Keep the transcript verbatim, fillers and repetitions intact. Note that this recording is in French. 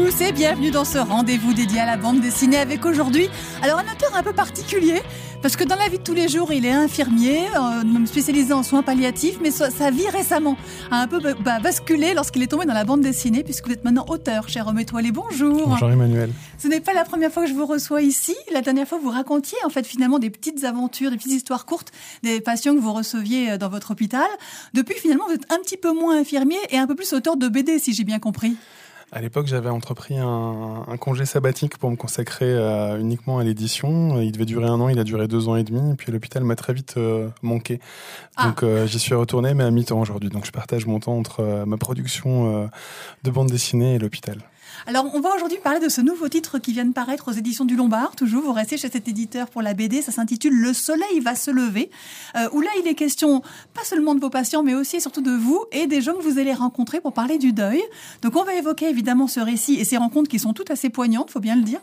tous et bienvenue dans ce rendez-vous dédié à la bande dessinée avec aujourd'hui, alors un auteur un peu particulier parce que dans la vie de tous les jours il est infirmier, euh, spécialisé en soins palliatifs, mais sa, sa vie récemment a un peu bah, basculé lorsqu'il est tombé dans la bande dessinée puisque vous êtes maintenant auteur, cher Homme Étoilé. Bonjour. Bonjour Emmanuel. Ce n'est pas la première fois que je vous reçois ici. La dernière fois vous racontiez en fait finalement des petites aventures, des petites histoires courtes des patients que vous receviez dans votre hôpital. Depuis finalement vous êtes un petit peu moins infirmier et un peu plus auteur de B D si j'ai bien compris. À l'époque, j'avais entrepris un, un congé sabbatique pour me consacrer euh, uniquement à l'édition. Il devait durer un an, il a duré deux ans et demi. Et puis l'hôpital m'a très vite euh, manqué. Donc ah. euh, j'y suis retourné, mais à mi-temps aujourd'hui. Donc je partage mon temps entre euh, ma production euh, de bande dessinée et l'hôpital. Alors, on va aujourd'hui parler de ce nouveau titre qui vient de paraître aux éditions du Lombard. Toujours, vous restez chez cet éditeur pour la B D. Ça s'intitule « Le soleil va se lever euh, », où là, il est question pas seulement de vos patients, mais aussi et surtout de vous et des gens que vous allez rencontrer pour parler du deuil. Donc, on va évoquer évidemment ce récit et ces rencontres qui sont toutes assez poignantes, faut bien le dire,